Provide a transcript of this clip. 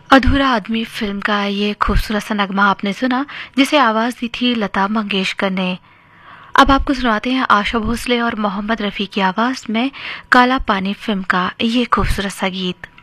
अधूरा आदमी फिल्म का ये खूबसूरत सा नगमा आपने सुना, जिसे आवाज दी थी लता मंगेशकर ने। अब आपको सुनाते हैं आशा भोसले और मोहम्मद रफी की आवाज में काला पानी फिल्म का ये खूबसूरत सा गीत।